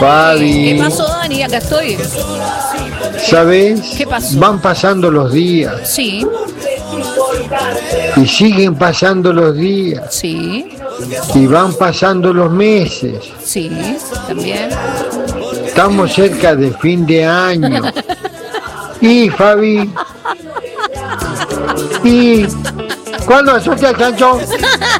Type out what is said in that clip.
Fabi. ¿Qué pasó, Dani? Acá estoy. ¿Sabes? ¿Qué pasó? Van pasando los días Sí, y siguen pasando los días sí, y van pasando los meses. sí, también. Estamos cerca de fin de año. Y Fabi, ¿y cuándo asusta el chancho?